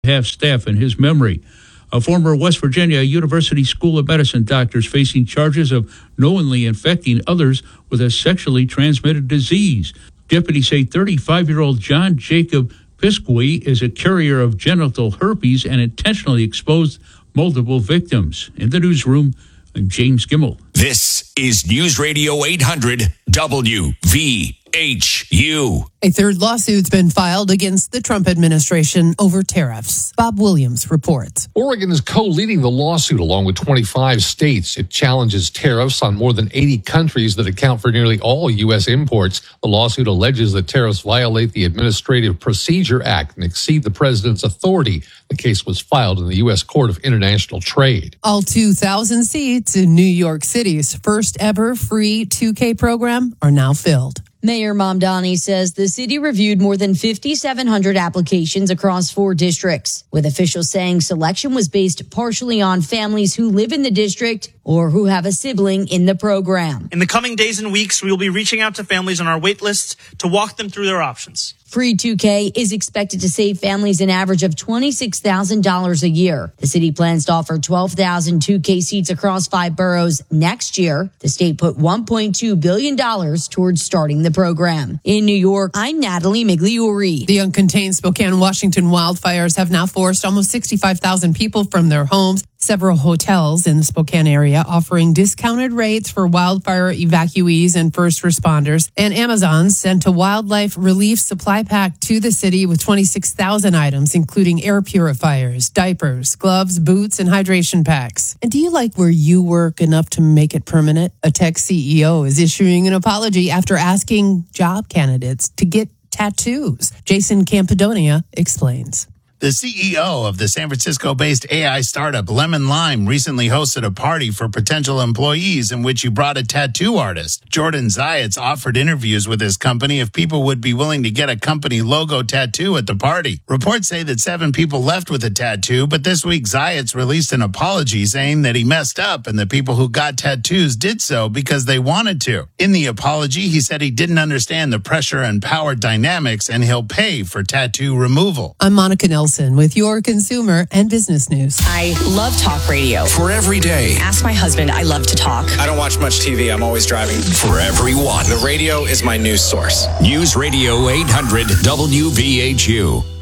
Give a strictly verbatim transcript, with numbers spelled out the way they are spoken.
half staff in his memory. A former West Virginia University School of Medicine doctor is facing charges of knowingly infecting others with a sexually transmitted disease. Deputies say thirty-five-year-old John Jacob Pisqui is a carrier of genital herpes and intentionally exposed multiple victims. In the newsroom, I'm James Gimmel. This is News Radio eight hundred W V H U. A third lawsuit's been filed against the Trump administration over tariffs. Bob Williams reports. Oregon is co-leading the lawsuit along with twenty-five states. It challenges tariffs on more than eighty countries that account for nearly all U S imports. The lawsuit alleges that tariffs violate the Administrative Procedure Act and exceed the president's authority. The case was filed in the U S Court of International Trade. All two thousand seats in New York City's first ever free two K program are now filled. Mayor Mamdani says the city reviewed more than five thousand seven hundred applications across four districts, with officials saying selection was based partially on families who live in the district or who have a sibling in the program. In the coming days and weeks, we will be reaching out to families on our wait lists to walk them through their options. Free two K is expected to save families an average of twenty-six thousand dollars a year. The city plans to offer twelve thousand two K seats across five boroughs next year. The state put one point two billion dollars towards starting the program. In New York, I'm Natalie Migliori. The uncontained Spokane, Washington wildfires have now forced almost sixty-five thousand people from their homes. Several hotels in the Spokane area offering discounted rates for wildfire evacuees and first responders. And Amazon sent a wildlife relief supply pack to the city with twenty-six thousand items, including air purifiers, diapers, gloves, boots, and hydration packs. And do you like where you work enough to make it permanent? A tech C E O is issuing an apology after asking job candidates to get tattoos. Jason Campidonia explains. The C E O of the San Francisco-based A I startup Lemon Lime recently hosted a party for potential employees in which he brought a tattoo artist. Jordan Zayats offered interviews with his company if people would be willing to get a company logo tattoo at the party. Reports say that seven people left with a tattoo, but this week Zayats released an apology saying that he messed up and the people who got tattoos did so because they wanted to. In the apology, he said he didn't understand the pressure and power dynamics and he'll pay for tattoo removal. I'm Monica Nelson with your consumer and business news. I love talk radio. For every day. Ask my husband. I love to talk. I don't watch much T V. I'm always driving. For everyone. The radio is my news source. News Radio eight hundred W V H U.